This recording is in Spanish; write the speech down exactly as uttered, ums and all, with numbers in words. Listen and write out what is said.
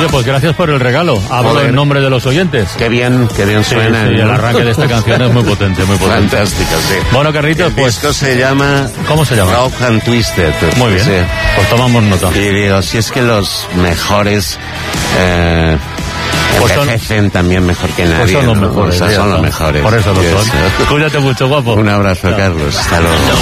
Oye, pues gracias por el regalo. Hablo Joder. en nombre de los oyentes. Qué bien, qué bien Sí, suena. sí, el arranque de esta canción es muy potente, muy potente. Fantástico, sí. Bueno, Carlitos, El pues... disco se llama... ¿Cómo se llama? Rock and Twisted. Muy bien, Sí. pues tomamos nota. Y digo, si es que los mejores... Eh, Pues son- envejecen también mejor que nadie. Pues son los ¿no? mejores. O sea, ya son está. los mejores. Por eso lo Yes. son. Cuídate mucho, guapo. Un abrazo, Chao. Carlos. Hasta luego.